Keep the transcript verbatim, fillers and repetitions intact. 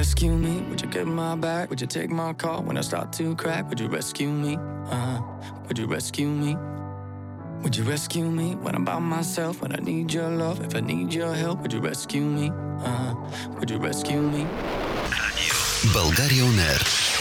rescue me? Would you get my back? Would you take my call when I start to crack? Would you rescue me? Uh, would you rescue me? Would you rescue me when I'm by myself? When I need your love, if I need your help, would you rescue me? Uh, would you rescue me? Bulgaria On Air.